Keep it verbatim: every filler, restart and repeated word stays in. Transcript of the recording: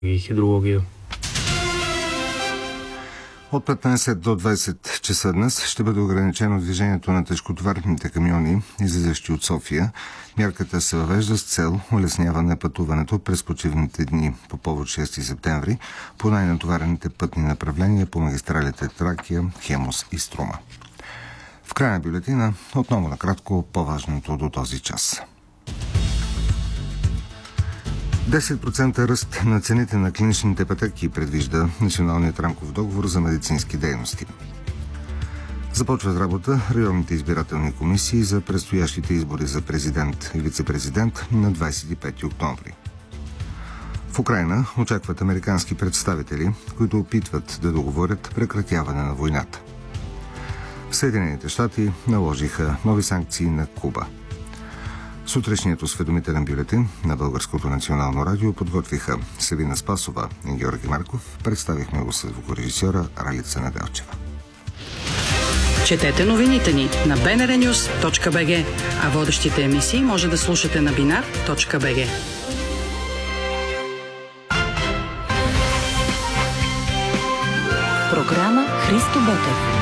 и хидрология. От петнайсет до двайсет часа днес ще бъде ограничено движението на тежкотоварните камиони, излизащи от София. Мярката се въвежда с цел улесняване пътуването през почивните дни по повод шести септември по най-натоварените пътни направления по магистралите Тракия, Хемус и Струма. В края на бюлетина отново накратко по-важното до този час. десет процента ръст на цените на клиничните пътеки предвижда Националният рамков договор за медицински дейности. Започват работа районните избирателни комисии за предстоящите избори за президент и вице-президент на двайсет и пети октомври. В Украйна очакват американски представители, които опитват да договорят прекратяване на войната. Съединените щати наложиха нови санкции на Куба. Сутрешният осведомителен бюлетин на Българското национално радио подготвиха Селина Спасова и Георги Марков. Представихме го с звукорежисьора Ралица Неделчева. Четете новините ни на би ен ар нюз точка би джи, а водещите емисии може да слушате на бинар точка би джи. Програма Христо Ботев.